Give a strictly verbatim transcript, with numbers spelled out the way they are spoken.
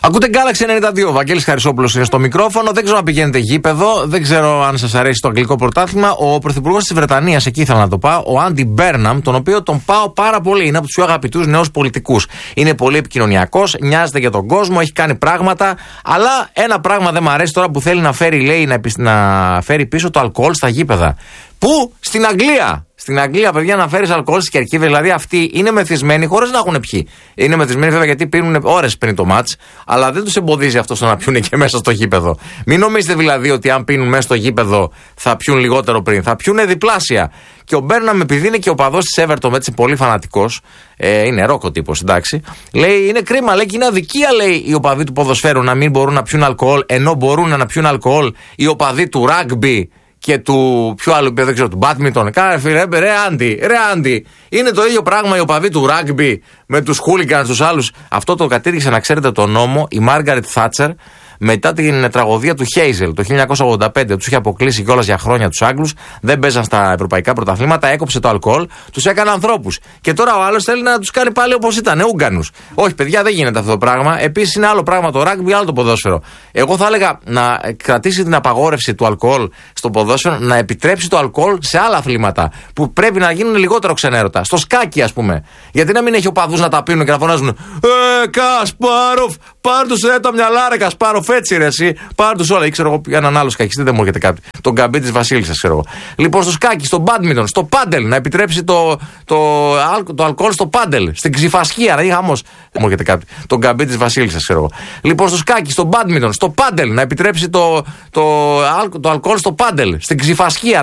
Ακούτε Galaxy ενενήντα δύο. Ο Βαγγέλης Χαρισόπουλος είναι στο μικρόφωνο. Δεν ξέρω αν πηγαίνετε γήπεδο. Δεν ξέρω αν σας αρέσει το αγγλικό πρωτάθλημα. Ο πρωθυπουργός της Βρετανίας, εκεί ήθελα να το πάω, ο Άντι Μπέρναμ, τον οποίο τον πάω πάρα πολύ. Είναι από τους πιο αγαπητούς νέους πολιτικούς. Είναι πολύ επικοινωνιακός, νοιάζεται για τον κόσμο, έχει κάνει πράγματα. Αλλά ένα πράγμα δεν μου αρέσει τώρα που θέλει να φέρει, λέει, να, να φέρει πίσω το αλκοόλ στα γήπεδα. Πού? Στην Αγγλία! Στην Αγγλία, παιδιά, να φέρεις αλκοόλ στις κερκίδες. Δηλαδή, αυτοί είναι μεθυσμένοι χωρίς να έχουν πιει. Είναι μεθυσμένοι, βέβαια, γιατί πίνουν ώρες πριν το μάτς, αλλά δεν τους εμποδίζει αυτό στο να πιούν και μέσα στο γήπεδο. Μην νομίζετε δηλαδή ότι αν πίνουν μέσα στο γήπεδο θα πιούν λιγότερο πριν. Θα πιούν διπλάσια. Και ο Μπέρναμ, επειδή είναι και ο παδός της Everton, έτσι πολύ φανατικός, ε, είναι ρόκο τύπος, εντάξει, λέει είναι κρίμα, λέει, και είναι αδικία, λέει, οι οπαδοί του ποδοσφαίρου να μην μπορούν να πιούν αλκοόλ, ενώ μπορούν να πιούν αλκοόλ οι οπαδοί του ράγκμπι και του πιο άλλου, δεν ξέρω, του μπάτμιντον. Κάνε φίλε, ρε Άντι, ρε Άντι. Είναι το ίδιο πράγμα οι οπαδοί του ράγκμπι με τους χούλιγκανς, τους άλλους. Αυτό το κατήργησε, να ξέρετε, το νόμο η Μάργαρετ Θάτσερ μετά την τραγωδία του Χέιζελ το χίλια εννιακόσια ογδόντα πέντε. Τους είχε αποκλείσει κιόλας για χρόνια τους Άγγλους, δεν παίζαν στα ευρωπαϊκά πρωταθλήματα, έκοψε το αλκοόλ, τους έκανε ανθρώπους. Και τώρα ο άλλος θέλει να τους κάνει πάλι όπως ήταν, Ούγγανους. Όχι, παιδιά, δεν γίνεται αυτό το πράγμα. Επίσης είναι άλλο πράγμα το ράγκμπι, άλλο το ποδόσφαιρο. Εγώ θα έλεγα να κρατήσει την απαγόρευση του αλκοόλ στο ποδόσφαιρο, να επιτρέψει το αλκοόλ σε άλλα αθλήματα που πρέπει να γίνουν λιγότερο ξενέρωτα. Στο σκάκι, ας πούμε. Γιατί να μην έχει οπαδούς να τα πίνουν και να φωνάζουν Ε, Κασπάροφ, πάρ' τους ε, τα μυαλά, ρε Κασπάροφ, έτσι ρε εσύ. Πάρ' τους όλα. Ή ξέρω εγώ έναν άλλο σκακιστή, δεν μου έρχεται κάτι. Τον Γκαμπί της Βασίλισσας, ξέρω εγώ. Λοιπόν, στο σκάκι, στο μπάντμιντον, στο πάντελ, να επιτρέψει το, το, το, το αλκοόλ στο πάντελ. Στην ξυφασκία, να ή χαμός. Δεν μου έρχεται κάτι. Τον Γκαμπί της Βασίλισσας, ξέρω εγώ. Λοιπόν, στο σκάκι, στο μπάντμιντον, στο πάντελ, να επιτρέψει το, το, το, το αλκοόλ στο πάντελ. Στην ξυφασκία.